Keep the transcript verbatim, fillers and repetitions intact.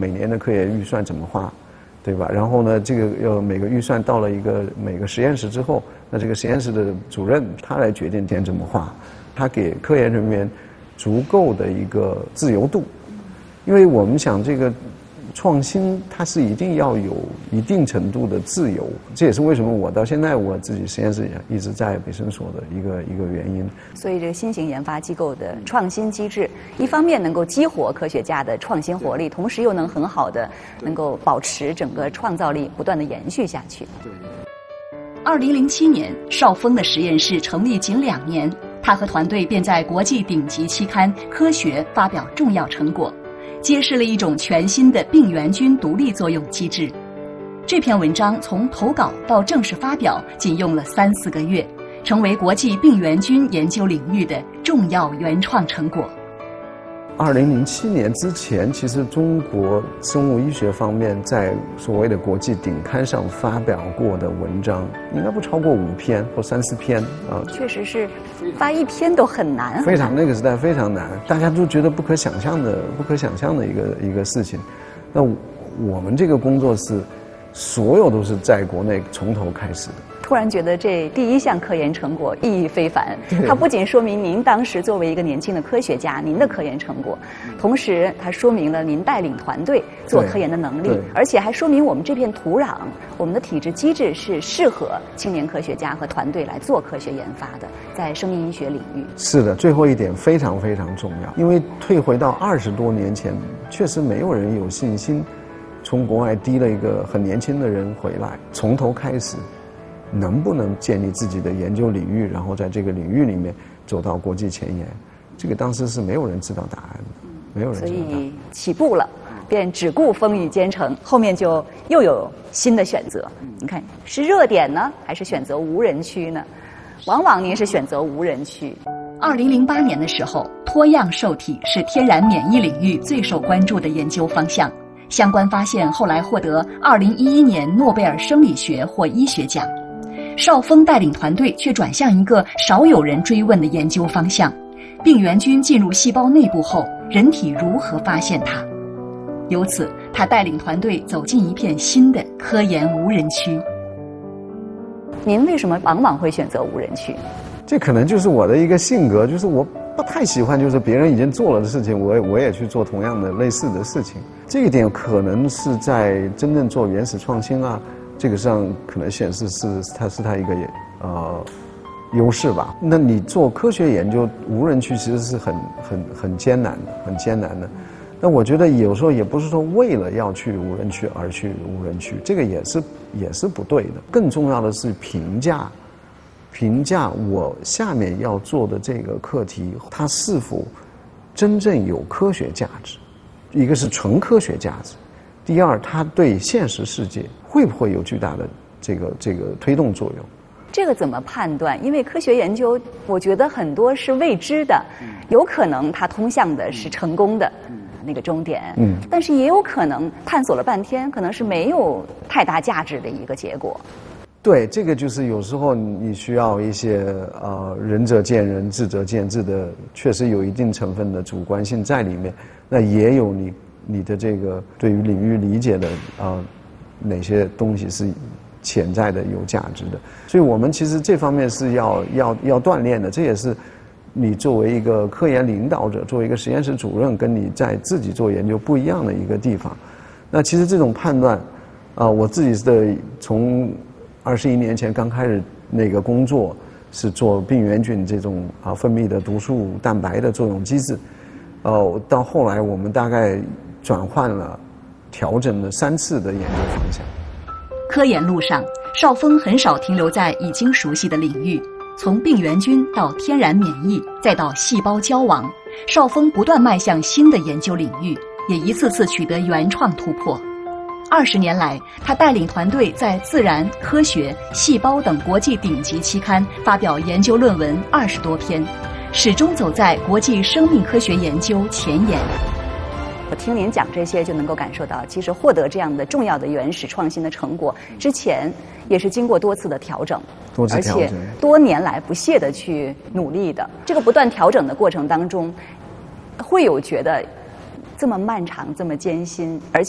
每年的科研预算怎么花，对吧？然后呢，这个要每个预算到了一个每个实验室之后，那这个实验室的主任他来决定钱怎么花，他给科研人员足够的一个自由度，因为我们想这个创新它是一定要有一定程度的自由，这也是为什么我到现在我自己实验室也一直在北生所的一个一个原因。 所以这个新型研发机构的创新机制，一方面能够激活科学家的创新活力，同时又能很好的能够保持整个创造力不断的延续下去。 二零零七年，邵峰的实验室成立仅两年，他和团队便在国际顶级期刊《科学》发表重要成果，揭示了一种全新的病原菌独立作用机制。这篇文章从投稿到正式发表仅用了三四个月，成为国际病原菌研究领域的重要原创成果。 二零零七年之前，其实中国生物医学方面在所谓的国际顶刊上发表过的文章，应该不超过五篇或三四篇啊。 确实是，发一篇都很难。 非常那个时代非常难，大家都觉得不可想象的、不可想象的一个一个事情。那我们这个工作室，所有都是在国内从头开始的。 突然觉得这第一项科研成果意义非凡，它不仅说明您当时作为一个年轻的科学家，您的科研成果，同时它说明了您带领团队做科研的能力，而且还说明我们这片土壤，我们的体制机制是适合青年科学家和团队来做科学研发的，在生命医学领域。 是的，最后一点非常非常重要，因为退回到二十多年前，确实没有人有信心从国外提了一个很年轻的人回来，从头开始。能不能建立自己的研究领域，然后在这个领域里面走到国际前沿，这个当时是没有人知道答案的，没有人知道答案。 所以起步了，便只顾风雨兼程，后面就又有新的选择。你看，是热点呢，还是选择无人区呢？往往您是选择无人区。 二零零八年的时候，脱样受体是天然免疫领域最受关注的研究方向，相关发现后来获得二零一一年诺贝尔生理学或医学奖。邵峰带领团队却转向一个少有人追问的研究方向：病原菌进入细胞内部后，人体如何发现它？由此，他带领团队走进一片新的科研无人区。 您为什么往往会选择无人区？ 这可能就是我的一个性格，就是我不太喜欢就是别人已经做了的事情，我也我也去做同样的类似的事情。这一点可能是在真正做原始创新啊。这个上可能显示是它是它一个呃优势吧。那你做科学研究，无人区其实是很很很艰难的，很艰难的。那我觉得有时候也不是说为了要去无人区而去无人区，这个也是也是不对的。更重要的是评价，评价我下面要做的这个课题，它是否真正有科学价值，一个是纯科学价值。第二，它对现实世界会不会有巨大的这个这个推动作用？ 这个怎么判断？因为科学研究，我觉得很多是未知的，有可能它通向的是成功的那个终点，嗯，但是也有可能探索了半天，可能是没有太大价值的一个结果。 对，这个就是有时候你需要一些呃仁者见仁，智者见智的，确实有一定成分的主观性在里面。那也有你。你的这个对于领域理解的啊、呃，哪些东西是潜在的有价值的？所以我们其实这方面是要要要锻炼的。这也是你作为一个科研领导者，作为一个实验室主任，跟你在自己做研究不一样的一个地方。那其实这种判断啊、呃，我自己的从二十一年前刚开始那个工作是做病原菌这种啊分泌的毒素蛋白的作用机制，呃，到后来我们大概转换了、调整了三次的研究方向。 科研路上，邵峰很少停留在已经熟悉的领域，从病原菌到天然免疫，再到细胞交往，邵峰不断迈向新的研究领域，也一次次取得原创突破。二十年来，他带领团队在《自然》《科学》《细胞》等国际顶级期刊发表研究论文二十多篇，始终走在国际生命科学研究前沿。 我听您讲这些，就能够感受到，其实获得这样的重要的原始创新的成果之前，也是经过多次的调整， 多次调整，而且多年来不懈地去努力的。这个不断调整的过程当中，会有觉得这么漫长、这么艰辛，而且